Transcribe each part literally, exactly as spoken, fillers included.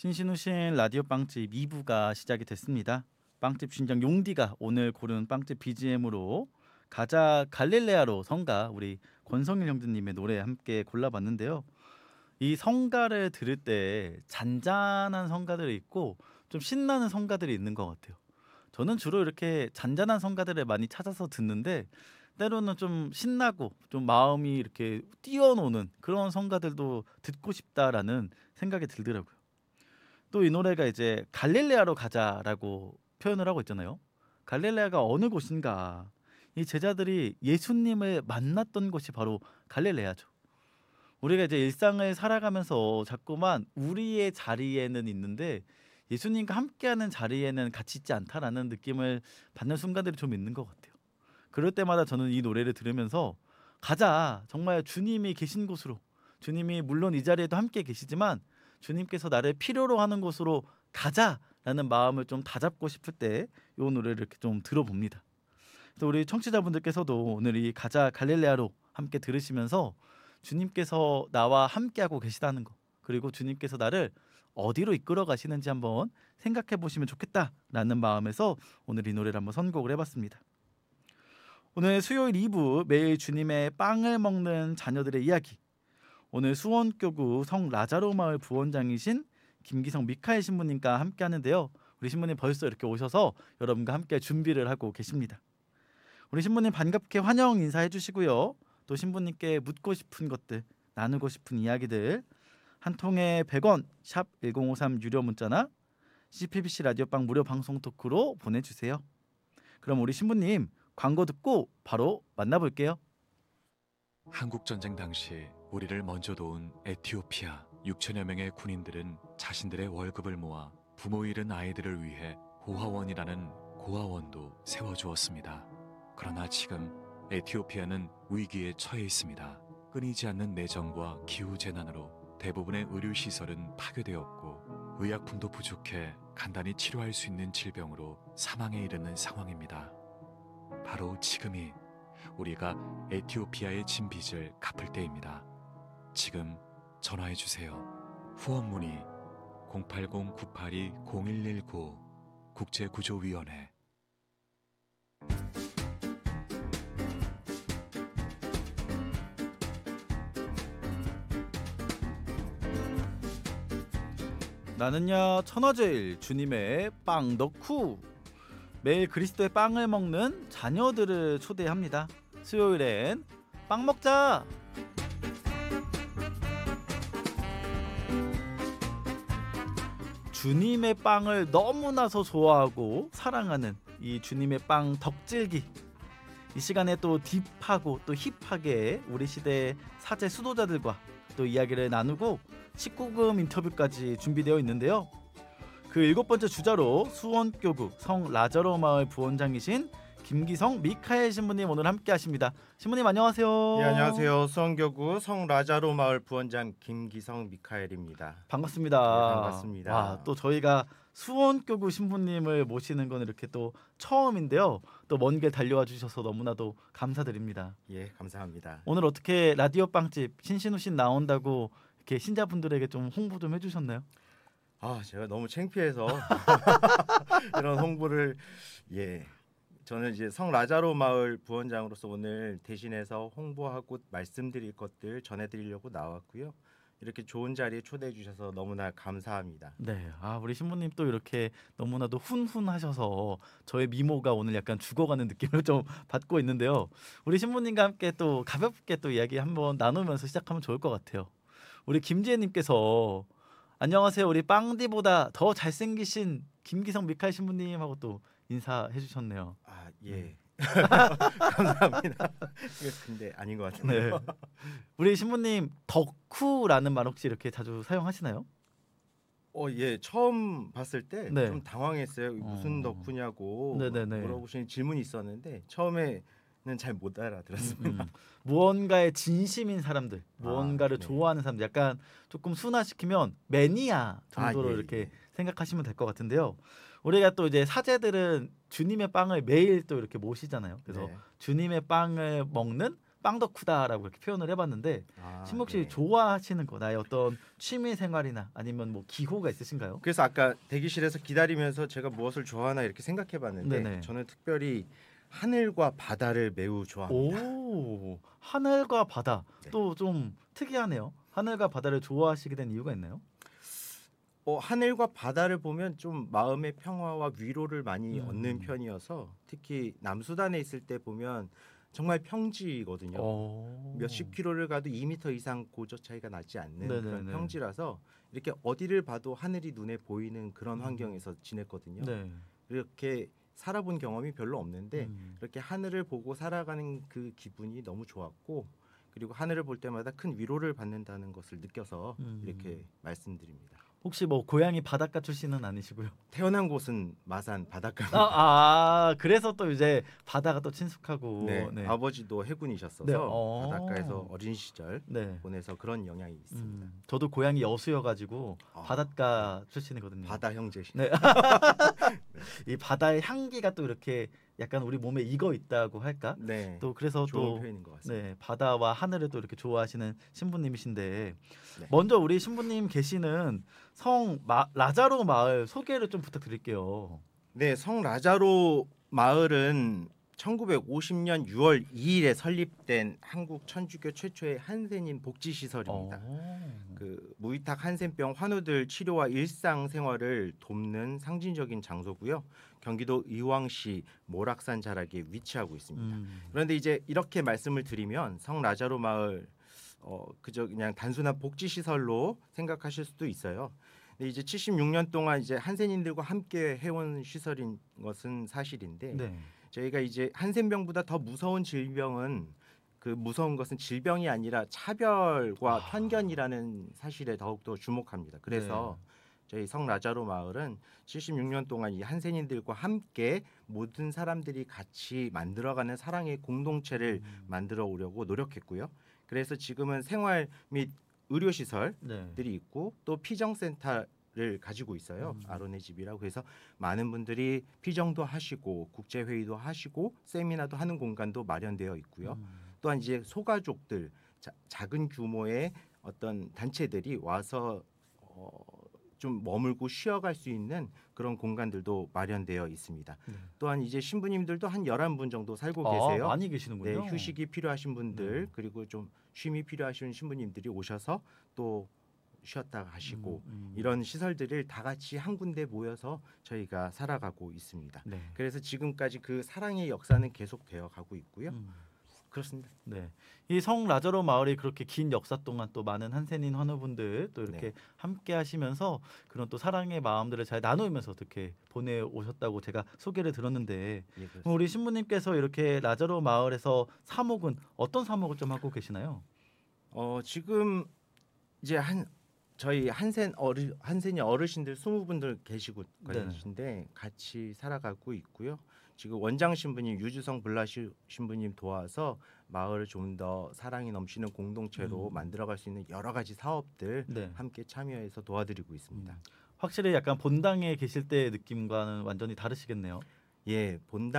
신신우신 라디오 빵집 이 부가 시작이 됐습니다. 빵집 주인장 용디가 오늘 고른 빵집 비지엠으로 가자 갈릴레아로 성가 우리 권성일 형제님의 노래 함께 골라봤는데요. 이 성가를 들을 때 잔잔한 성가들이 있고 좀 신나는 성가들이 있는 것 같아요. 저는 주로 이렇게 잔잔한 성가들을 많이 찾아서 듣는데 때로는 좀 신나고 좀 마음이 이렇게 뛰어노는 그런 성가들도 듣고 싶다라는 생각이 들더라고요. 또 이 노래가 이제 갈릴레아로 가자라고 표현을 하고 있잖아요. 갈릴레아가 어느 곳인가? 이 제자들이 예수님을 만났던 곳이 바로 갈릴레아죠. 우리가 이제 일상을 살아가면서 자꾸만 우리의 자리에는 있는데 예수님과 함께하는 자리에는 같이 있지 않다라는 느낌을 받는 순간들이 좀 있는 것 같아요. 그럴 때마다 저는 이 노래를 들으면서 가자, 정말 주님이 계신 곳으로, 주님이 물론 이 자리에도 함께 계시지만 주님께서 나를 필요로 하는 곳으로 가자라는 마음을 좀 다잡고 싶을 때 이 노래를 이렇게 좀 들어봅니다. 또 우리 청취자분들께서도 오늘 이 가자 갈릴레아로 함께 들으시면서 주님께서 나와 함께하고 계시다는 거, 그리고 주님께서 나를 어디로 이끌어 가시는지 한번 생각해 보시면 좋겠다라는 마음에서 오늘 이 노래를 한번 선곡을 해봤습니다. 오늘 수요일 이 부 매일 주님의 빵을 먹는 자녀들의 이야기, 오늘 수원교구 성 라자로 마을 부원장이신 김기성 미카엘 신부님과 함께 하는데요. 우리 신부님 벌써 이렇게 오셔서 여러분과 함께 준비를 하고 계십니다. 우리 신부님 반갑게 환영 인사해 주시고요. 또 신부님께 묻고 싶은 것들, 나누고 싶은 이야기들 한 통에 백 원 샵 일공오삼 유료 문자나 씨피비씨 라디오빵 무료 방송 토크로 보내주세요. 그럼 우리 신부님 광고 듣고 바로 만나볼게요. 한국전쟁 당시 우리를 먼저 도운 에티오피아 육천여 명의 군인들은 자신들의 월급을 모아 부모 잃은 아이들을 위해 고아원이라는 고아원도 세워주었습니다. 그러나 지금 에티오피아는 위기에 처해 있습니다. 끊이지 않는 내전과 기후재난으로 대부분의 의료시설은 파괴되었고 의약품도 부족해 간단히 치료할 수 있는 질병으로 사망에 이르는 상황입니다. 바로 지금이 우리가 에티오피아의 진 빚을 갚을 때입니다. 지금 전화해주세요. 후원 문의 공팔공 구팔이 공일일구 국제구조위원회. 나는야 천하제일 주님의 빵 덕후. 매일 그리스도의 빵을 먹는 자녀들을 초대합니다. 수요일엔 빵 먹자. 주님의 빵을 너무나서 좋아하고 사랑하는 이 주님의 빵 덕질기, 이 시간에 또 딥하고 또 힙하게 우리 시대의 사제 수도자들과 또 이야기를 나누고 십구 금 인터뷰까지 준비되어 있는데요. 그 일곱 번째 주자로 수원교구 성 라자로 마을 부원장이신 김기성 미카엘 신부님 오늘 함께 하십니다. 신부님 안녕하세요. 네, 안녕하세요. 수원교구 성 라자로 마을 부원장 김기성 미카엘입니다. 반갑습니다. 네, 반갑습니다. 와, 또 저희가 수원교구 신부님을 모시는 건 이렇게 또 처음인데요. 또 먼 길 달려와 주셔서 너무나도 감사드립니다. 예, 감사합니다. 오늘 어떻게 라디오 빵집 신신우신 나온다고 이렇게 신자분들에게 좀 홍보 좀 해주셨나요? 아, 제가 너무 창피해서 이런 홍보를 예. 저는 이제 성 라자로 마을 부원장으로서 오늘 대신해서 홍보하고 말씀드릴 것들 전해드리려고 나왔고요. 이렇게 좋은 자리에 초대해 주셔서 너무나 감사합니다. 네, 아 우리 신부님 또 이렇게 너무나도 훈훈하셔서 저의 미모가 오늘 약간 죽어가는 느낌을 좀 받고 있는데요. 우리 신부님과 함께 또 가볍게 또 이야기 한번 나누면서 시작하면 좋을 것 같아요. 우리 김지혜님께서 안녕하세요. 우리 빵디보다 더 잘생기신 김기성 미카엘 신부님하고 또 인사해 주셨네요. 아, 예. 감사합니다. 근데 아닌 것 같은데요. 네. 우리 신부님 덕후라는 말 혹시 이렇게 자주 사용하시나요? 어, 예. 처음 봤을 때 좀 네. 당황했어요. 무슨 어. 덕후냐고 네네네. 물어보시는 질문이 있었는데 처음에는 잘 못 알아들었습니다. 음, 음. 무언가에 진심인 사람들, 무언가를 아, 네. 좋아하는 사람들, 약간 조금 순화시키면 매니아 정도로 아, 예, 이렇게 예. 생각하시면 될 것 같은데요. 우리가 또 이제 사제들은 주님의 빵을 매일 또 이렇게 모시잖아요. 그래서 네. 주님의 빵을 먹는 빵 덕후다라고 이렇게 표현을 해봤는데 아, 신복 씨 네. 좋아하시는 거 나의 어떤 취미 생활이나 아니면 뭐 기호가 있으신가요? 그래서 아까 대기실에서 기다리면서 제가 무엇을 좋아하나 이렇게 생각해봤는데 네네. 저는 특별히 하늘과 바다를 매우 좋아합니다. 오, 하늘과 바다 네. 또 좀 특이하네요. 하늘과 바다를 좋아하시게 된 이유가 있나요? 어, 하늘과 바다를 보면 좀 마음의 평화와 위로를 많이 음. 얻는 편이어서 특히 남수단에 있을 때 보면 정말 평지거든요. 오. 몇십 킬로를 가도 이 미터 이상 고저 차이가 나지 않는 그런 네네네. 평지라서 이렇게 어디를 봐도 하늘이 눈에 보이는 그런 음. 환경에서 지냈거든요. 네. 이렇게 살아본 경험이 별로 없는데 음. 이렇게 하늘을 보고 살아가는 그 기분이 너무 좋았고 그리고 하늘을 볼 때마다 큰 위로를 받는다는 것을 느껴서 음. 이렇게 말씀드립니다. 혹시 뭐 고향이 바닷가 출신은 아니시고요? 태어난 곳은 마산 바닷가입니다. 아, 아 그래서 또 이제 바다가 또 친숙하고 네, 네. 아버지도 해군이셨어서 네, 어. 바닷가에서 어린 시절 네. 보내서 그런 영향이 있습니다. 음, 저도 고향이 여수여가지고 아, 바닷가 출신이거든요. 바다 형제시. 네. 이 바다의 향기가 또 이렇게 약간 우리 몸에 익어 있다고 할까? 네, 또 그래서 좋은 또 표현인 것 같습니다. 네, 바다와 하늘을 또 이렇게 좋아하시는 신부님이신데 네. 먼저 우리 신부님 계시는 성 마, 라자로 마을 소개를 좀 부탁드릴게요. 네, 성 라자로 마을은 천구백오십 년 유월 이일에 설립된 한국 천주교 최초의 한센인 복지 시설입니다. 어. 그 무위탁 한센병 환우들 치료와 일상 생활을 돕는 상징적인 장소고요. 경기도 의왕시 모락산 자락에 위치하고 있습니다. 음. 그런데 이제 이렇게 말씀을 드리면 성 라자로 마을 어 그저 그냥 단순한 복지 시설로 생각하실 수도 있어요. 근데 이제 칠십육 년 동안 이제 한센인들과 함께 해온 시설인 것은 사실인데 네. 저희가 이제 한센병보다 더 무서운 질병은 그 무서운 것은 질병이 아니라 차별과 아. 편견이라는 사실에 더욱더 주목합니다. 그래서 저희 성 라자로 마을은 칠십육 년 동안 이 한센인들과 함께 모든 사람들이 같이 만들어가는 사랑의 공동체를 음. 만들어 오려고 노력했고요. 그래서 지금은 생활 및 의료 시설들이 네. 있고 또 피정센터를 가지고 있어요. 음. 아론의 집이라고 해서 많은 분들이 피정도 하시고 국제 회의도 하시고 세미나도 하는 공간도 마련되어 있고요. 음. 또한 이제 소가족들 자, 작은 규모의 어떤 단체들이 와서 어, 좀 머물고 쉬어갈 수 있는 그런 공간들도 마련되어 있습니다. 네. 또한 이제 신부님들도 한 열한 분 정도 살고 아, 계세요. 많이 네, 계시는군요. 휴식이 필요하신 분들 네. 그리고 좀 쉼이 필요하신 신부님들이 오셔서 또 쉬었다 가시고 음, 음. 이런 시설들을 다 같이 한 군데 모여서 저희가 살아가고 있습니다. 네. 그래서 지금까지 그 사랑의 역사는 계속되어 가고 있고요. 음. 그렇습니다. 네. 이 성 라자로 마을이 그렇게 긴 역사 동안 또 많은 한센인 환우분들 또 이렇게 네. 함께 하시면서 그런 또 사랑의 마음들을 잘 나누면서 어떻게 보내 오셨다고 제가 소개를 들었는데 예, 그렇습니다. 그럼 우리 신부님께서 이렇게 라자로 마을에서 사목은 어떤 사목을 좀 하고 계시나요? 어, 지금 이제 한 저희 한센 어르 한센이 어르신들 스무 분들 계시고 네네. 계신데 같이 살아가고 있고요. 지금 원장 신부님 유주성 블라시 신부님 도와서 마을을 좀 더 사랑이 넘치는 공동체로 음. 만들어갈 수 있는 여러 가지 사업들 네. 함께 참여해서 도와드리고 있습니다. 음. 확실히 약간 본당에 계실 때의 느낌과는 완전히 다르시겠네요. 예,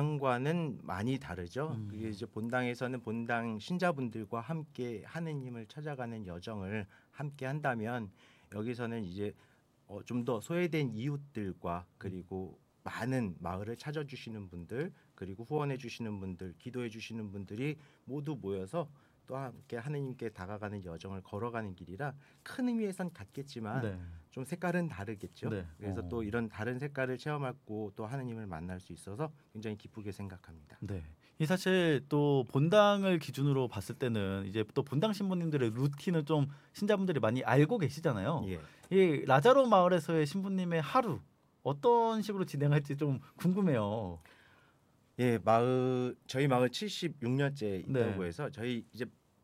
본당과는 많이 다르죠. 음. 그게 이제 본당에서는 본당 신자분들과 함께 하느님을 찾아가는 여정을 함께 한다면 여기서는 이제 어, 좀 더 소외된 이웃들과 그리고 많은 마을을 찾아주시는 분들 그리고 후원해 주시는 분들 기도해 주시는 분들이 모두 모여서 또 함께 하느님께 다가가는 여정을 걸어가는 길이라 큰 의미에선 같겠지만 네. 좀 색깔은 다르겠죠. 네. 그래서 어. 또 이런 다른 색깔을 체험하고 또 하느님을 만날 수 있어서 굉장히 기쁘게 생각합니다. 네. 이 사실 또 본당을 기준으로 봤을 때는 이제 또 본당 신부님들의 루틴을 좀 신자분들이 많이 알고 계시잖아요. 예. 이 라자로 마을에서의 신부님의 하루 어떤 식으로 진행할지 좀 궁금해요. 예, 마을 저희 마을 칠십육 년째 있다고 네. 해서 저희 이제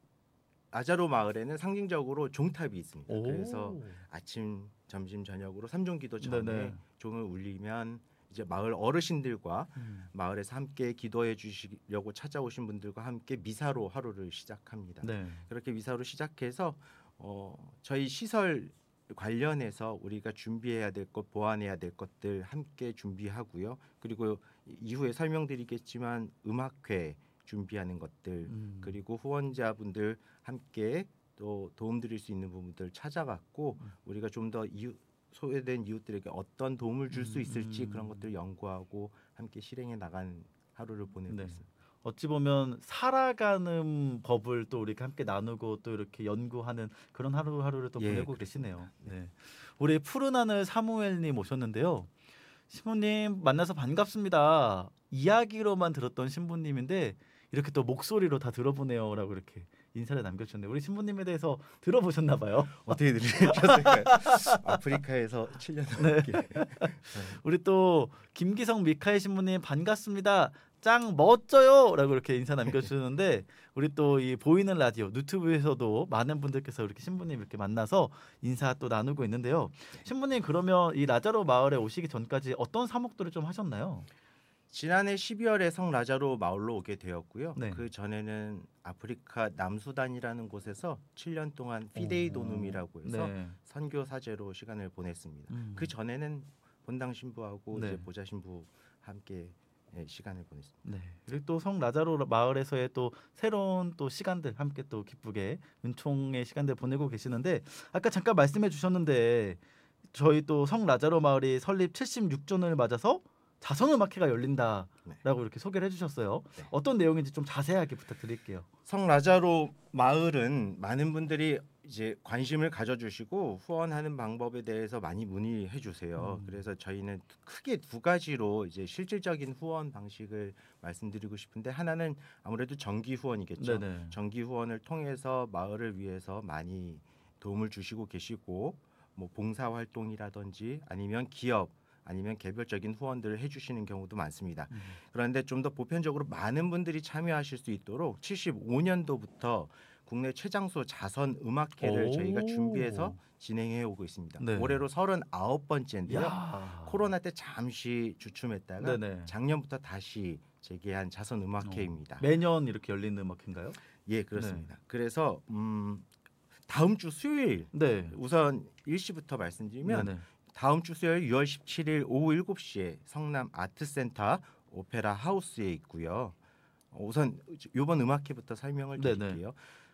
아자로 마을에는 상징적으로 종탑이 있습니다. 오. 그래서 아침, 점심, 저녁으로 삼종기도 전에 네네. 종을 울리면 이제 마을 어르신들과 음. 마을에서 함께 기도해 주시려고 찾아오신 분들과 함께 미사로 하루를 시작합니다. 네. 그렇게 미사로 시작해서 어, 저희 시설 관련해서 우리가 준비해야 될 것, 보완해야 될 것들 함께 준비하고요. 그리고 이후에 설명드리겠지만 음악회, 준비하는 것들 음. 그리고 후원자분들 함께 또 도움드릴 수 있는 부분들 찾아갔고 음. 우리가 좀 더 이웃 소외된 이웃들에게 어떤 도움을 줄 수 음, 있을지 음. 그런 것들 연구하고 함께 실행해 나간 하루를 보내고 네. 있습니다. 어찌 보면 살아가는 법을 또 우리가 함께 나누고 또 이렇게 연구하는 그런 하루하루를 또 예, 보내고 그렇습니다. 계시네요. 네. 우리 푸른 하늘 사무엘님 오셨는데요. 신부님 만나서 반갑습니다. 이야기로만 들었던 신부님인데 이렇게 또 목소리로 다 들어보네요라고 이렇게 인사를 남겨주셨네요. 우리 신부님에 대해서 들어보셨나 봐요. 어떻게 들으셨을까요? 아프리카에서 칠 년 네. 넘게 우리 또 김기성 미카엘 신부님 반갑습니다. 짱 멋져요라고 이렇게 인사 남겨주셨는데 우리 또 이 보이는 라디오 유튜브에서도 많은 분들께서 이렇게 신부님 이렇게 만나서 인사 또 나누고 있는데요. 신부님 그러면 이 라자로 마을에 오시기 전까지 어떤 사목들을 좀 하셨나요? 지난해 십이월에 성 라자로 마을로 오게 되었고요. 네. 그 전에는 아프리카 남수단이라는 곳에서 칠 년 동안 피데이 도눔이라고 해서 네. 선교 사제로 시간을 보냈습니다. 음. 그 전에는 본당 신부하고 네. 이제 보좌 신부 함께 예, 시간을 보냈습니다. 네. 그리고 또 성 라자로 마을에서의 또 새로운 또 시간들 함께 또 기쁘게 은총의 시간들 보내고 계시는데 아까 잠깐 말씀해 주셨는데 저희 또 성 라자로 마을이 설립 칠십육 주년을 맞아서 자선음악회가 열린다라고 네. 이렇게 소개를 해주셨어요. 네. 어떤 내용인지 좀 자세하게 부탁드릴게요. 성 라자로 마을은 많은 분들이 이제 관심을 가져주시고 후원하는 방법에 대해서 많이 문의해 주세요. 음. 그래서 저희는 크게 두 가지로 이제 실질적인 후원 방식을 말씀드리고 싶은데 하나는 아무래도 정기 후원이겠죠. 네네. 정기 후원을 통해서 마을을 위해서 많이 도움을 주시고 계시고 뭐 봉사 활동이라든지 아니면 기업 아니면 개별적인 후원들을 해주시는 경우도 많습니다. 음. 그런데 좀 더 보편적으로 많은 분들이 참여하실 수 있도록 칠십오 년도부터 국내 최장수 자선 음악회를 오. 저희가 준비해서 진행해 오고 있습니다. 네. 올해로 서른아홉 번째인데요. 야. 코로나 때 잠시 주춤했다가 네네. 작년부터 다시 재개한 자선 음악회입니다. 매년 이렇게 열리는 음악회인가요? 예, 그렇습니다. 그래서 음, 다음 주 수요일 네. 우선 일시부터 말씀드리면 네네. 다음 주 수요일 유월 십칠일 오후 일곱 시에 성남 아트센터 오페라 하우스에 있고요. 우선 이번 음악회부터 설명을 네네. 드릴게요.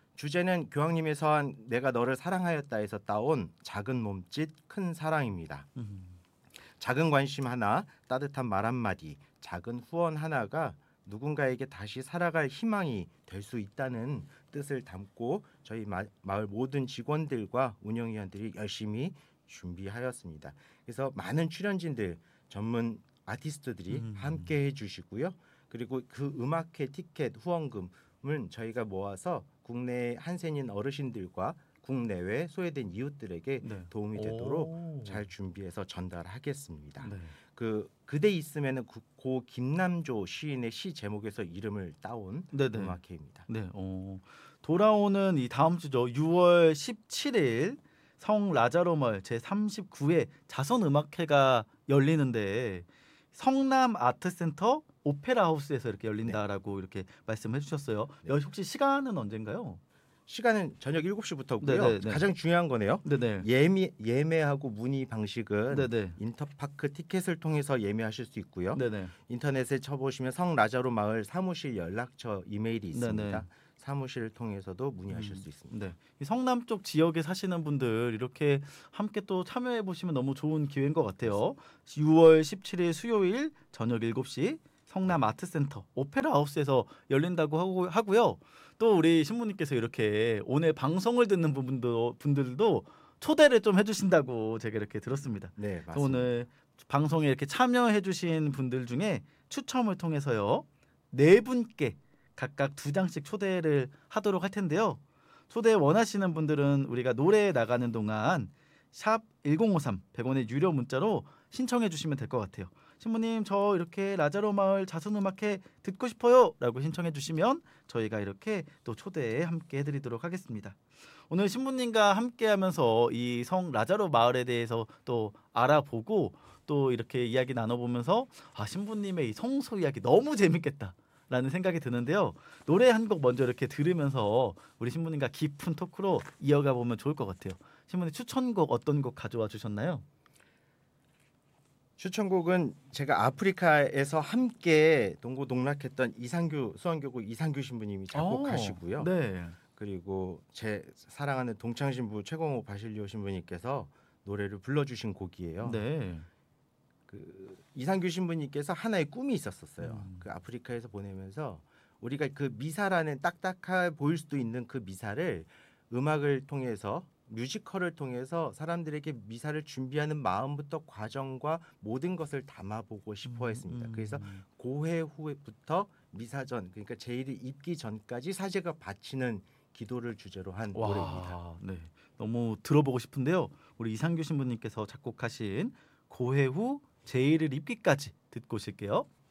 주제는 교황님의 서한 내가 너를 사랑하였다에서 따온 작은 몸짓 큰 사랑입니다. 음. 작은 관심 하나, 따뜻한 말 한마디, 작은 후원 하나가 누군가에게 다시 살아갈 희망이 될 수 있다는 뜻을 담고 저희 마, 마을 모든 직원들과 운영위원들이 열심히 준비하였습니다. 그래서 많은 출연진들, 전문 아티스트들이 음. 함께 해주시고요. 그리고 그 음악회 티켓 후원금은 저희가 모아서 국내 한센인 어르신들과 국내외 소외된 이웃들에게 네. 도움이 되도록 오. 잘 준비해서 전달하겠습니다. 네. 그 그대 있으면은 그- 고 김남조 시인의 시 제목에서 이름을 따온 네네. 음악회입니다. 네. 어. 돌아오는 이 다음 주죠. 유월 십칠일 성 라자로 마을 제삼십구 회 자선 음악회가 열리는데 성남 아트센터 오페라 하우스에서 이렇게 열린다라고 이렇게 말씀해 주셨어요. 네. 여기 혹시 시간은 언젠가요? 시간은 저녁 일곱 시부터고요. 네네네. 가장 중요한 거네요. 네네. 예매 예매하고 문의 방식은 네네. 인터파크 티켓을 통해서 예매하실 수 있고요. 네네. 인터넷에 쳐보시면 성 라자로 마을 사무실 연락처 이메일이 있습니다. 네네. 사무실을 통해서도 문의하실 음. 수 있습니다. 네. 이 성남 쪽 지역에 사시는 분들 이렇게 함께 또 참여해 보시면 너무 좋은 기회인 것 같아요. 유월 십칠일 수요일 저녁 일곱 시 성남 아트센터 오페라 하우스에서 열린다고 하고, 하고요. 또 우리 신부님께서 이렇게 오늘 방송을 듣는 분들도, 분들도 초대를 좀 해주신다고 제가 이렇게 들었습니다. 네, 그래서 맞습니다. 오늘 방송에 이렇게 참여해주신 분들 중에 추첨을 통해서요 네 분께 각각 두 장씩 초대를 하도록 할 텐데요. 초대 원하시는 분들은 우리가 노래 나가는 동안 샵 일공오삼 백 원의 유료 문자로 신청해 주시면 될 것 같아요. 신부님 저 이렇게 라자로 마을 자선음악회 듣고 싶어요 라고 신청해 주시면 저희가 이렇게 또 초대에 함께 해드리도록 하겠습니다. 오늘 신부님과 함께 하면서 이 성 라자로 마을에 대해서 또 알아보고 또 이렇게 이야기 나눠보면서 아 신부님의 이 성소 이야기 너무 재밌겠다 라는 생각이 드는데요. 노래 한 곡 먼저 이렇게 들으면서 우리 신부님과 깊은 토크로 이어가 보면 좋을 것 같아요. 신부님 추천곡 어떤 곡 가져와 주셨나요? 네, 어, 추천곡은 제가 아프리카에서 함께 동고동락했던 이상규 수원교구 이상규 신부님이 작곡하시고요. 어, 네. 그리고 제 사랑하는 동창신부 최광호 바실리오 신부님께서 노래를 불러주신 곡이에요. 네. 그 이상규 신부님께서 하나의 꿈이 있었었어요. 음. 그 아프리카에서 보내면서 우리가 그 미사라는 딱딱해 보일 수도 있는 그 미사를 음악을 통해서 뮤지컬을 통해서 사람들에게 미사를 준비하는 마음부터 과정과 모든 것을 담아보고 싶어 했습니다. 음, 그래서 음. 고해 후부터 미사 전 그러니까 제일이 입기 전까지 사제가 바치는 기도를 주제로 한 노래입니다. 와, 네. 너무 들어보고 싶은데요. 우리 이상규 신부님께서 작곡하신 고해 후 제의를 입기까지 듣고 오실게요.